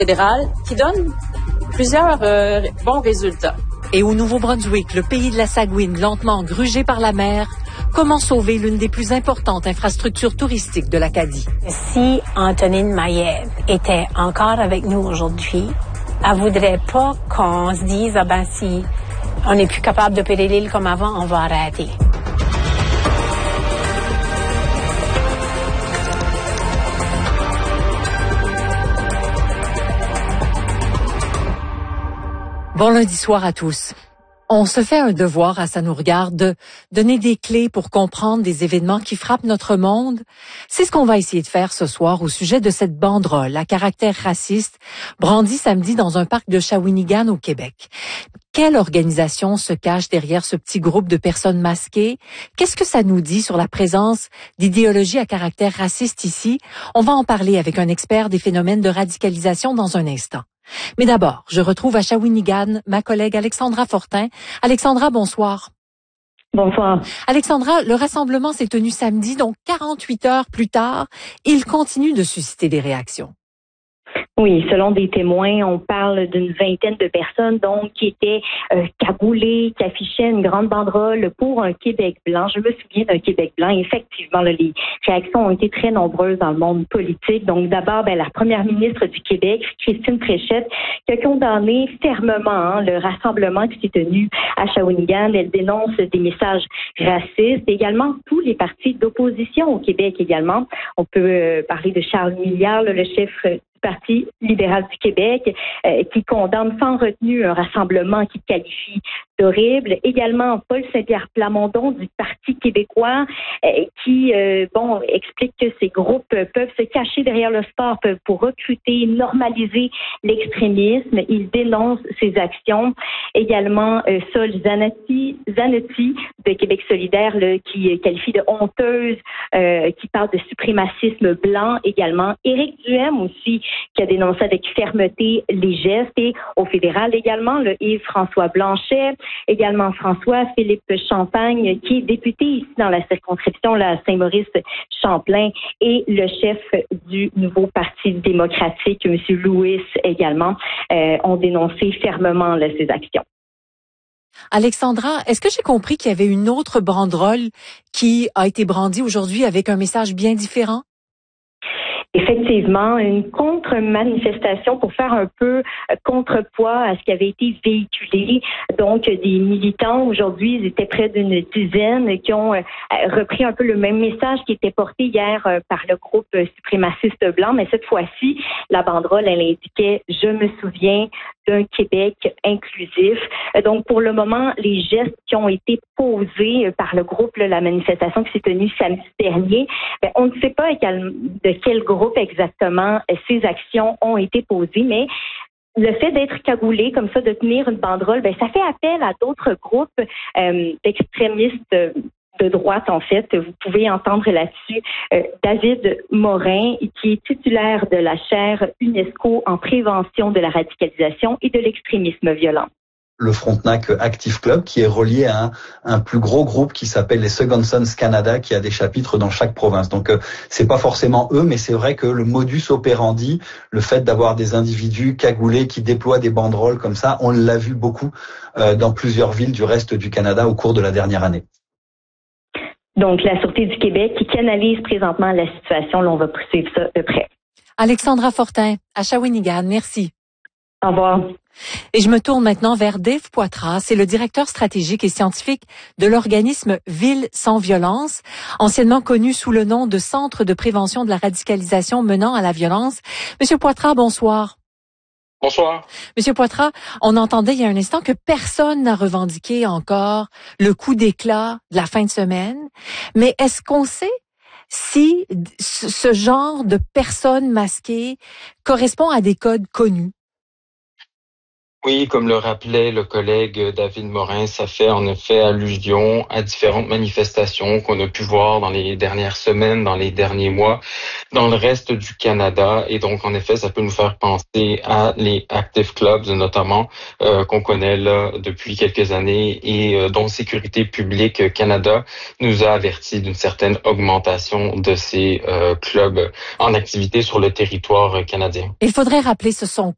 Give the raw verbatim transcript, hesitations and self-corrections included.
fédéral qui donne plusieurs euh, bons résultats. Et au Nouveau-Brunswick, le pays de la Saguine, lentement grugé par la mer, comment sauver l'une des plus importantes infrastructures touristiques de l'Acadie? Si Antonine Maillet était encore avec nous aujourd'hui, elle voudrait pas qu'on se dise, ah ben si on n'est plus capable d'opérer l'île comme avant, on va arrêter. Bon lundi soir à tous. On se fait un devoir, à ça nous regarde, de donner des clés pour comprendre des événements qui frappent notre monde. C'est ce qu'on va essayer de faire ce soir au sujet de cette banderole à caractère raciste brandie samedi dans un parc de Shawinigan au Québec. Quelle organisation se cache derrière ce petit groupe de personnes masquées? Qu'est-ce que ça nous dit sur la présence d'idéologies à caractère raciste ici? On va en parler avec un expert des phénomènes de radicalisation dans un instant. Mais d'abord, je retrouve à Shawinigan ma collègue Alexandra Fortin. Alexandra, bonsoir. Bonsoir. Alexandra, le rassemblement s'est tenu samedi, donc quarante-huit heures plus tard. Il continue de susciter des réactions. Oui, selon des témoins, on parle d'une vingtaine de personnes donc qui étaient euh, cagoulées, qui affichaient une grande banderole pour un Québec blanc. Je me souviens d'un Québec blanc. Effectivement, là, les réactions ont été très nombreuses dans le monde politique. Donc d'abord, ben, la première ministre du Québec, Christine Fréchette, qui a condamné fermement hein, le rassemblement qui s'est tenu à Shawinigan. Elle dénonce des messages racistes. Et également, tous les partis d'opposition au Québec également. On peut euh, parler de Charles Milliard, là, le chef Parti libéral du Québec, euh, qui condamne sans retenue un rassemblement qu'il qualifie d'horrible. Également, Paul Saint-Pierre Plamondon du Parti québécois, euh, qui euh, bon explique que ces groupes peuvent se cacher derrière le sport pour recruter, normaliser l'extrémisme. Il dénonce ces actions. Également, euh, Sol Zanetti, Zanetti de Québec solidaire, là, qui qualifie de honteuse, euh, qui parle de suprémacisme blanc également. Éric Duhem aussi, qui a dénoncé avec fermeté les gestes. Et au fédéral également, le Yves-François Blanchet, également François-Philippe Champagne, qui est député ici dans la circonscription là, à Saint-Maurice-Champlain, et le chef du nouveau Parti démocratique, M. Lewis également, euh, ont dénoncé fermement là, ces actions. Alexandra, est-ce que j'ai compris qu'il y avait une autre banderole qui a été brandie aujourd'hui avec un message bien différent? Effectivement, une contre-manifestation pour faire un peu contrepoids à ce qui avait été véhiculé. Donc, des militants, aujourd'hui, ils étaient près d'une dizaine qui ont repris un peu le même message qui était porté hier par le groupe suprémaciste blanc. Mais cette fois-ci, la banderole, elle indiquait « Je me souviens d'un Québec inclusif ». Donc, pour le moment, les gestes qui ont été posés par le groupe, là, la manifestation qui s'est tenue samedi dernier, bien, on ne sait pas de quel groupe exactement ces actions ont été posées, mais le fait d'être cagoulé comme ça, de tenir une banderole, ben ça fait appel à d'autres groupes euh, d'extrémistes de droite, en fait. Vous pouvez entendre là-dessus euh, David Morin, qui est titulaire de la chaire UNESCO en prévention de la radicalisation et de l'extrémisme violent. Le Frontenac Active Club, qui est relié à un, un plus gros groupe qui s'appelle les Second Sons Canada, qui a des chapitres dans chaque province. Donc, euh, c'est pas forcément eux, mais c'est vrai que le modus operandi, le fait d'avoir des individus cagoulés qui déploient des banderoles comme ça, on l'a vu beaucoup euh, dans plusieurs villes du reste du Canada au cours de la dernière année. Donc, la Sûreté du Québec qui canalise présentement la situation, là, on va poursuivre ça de près. Alexandra Fortin, à Shawinigan, merci. Au revoir. Et je me tourne maintenant vers Dave Poitras, c'est le directeur stratégique et scientifique de l'organisme Ville sans violence, anciennement connu sous le nom de Centre de prévention de la radicalisation menant à la violence. Monsieur Poitras, bonsoir. Bonsoir. Monsieur Poitras, on entendait il y a un instant que personne n'a revendiqué encore le coup d'éclat de la fin de semaine, mais est-ce qu'on sait si ce genre de personnes masquées correspond à des codes connus? Oui, comme le rappelait le collègue David Morin, ça fait en effet allusion à différentes manifestations qu'on a pu voir dans les dernières semaines, dans les derniers mois, dans le reste du Canada. Et donc, en effet, ça peut nous faire penser à les Active Clubs, notamment, euh, qu'on connaît là depuis quelques années et euh, dont Sécurité publique Canada nous a averti d'une certaine augmentation de ces euh, clubs en activité sur le territoire canadien. Il faudrait rappeler ce sont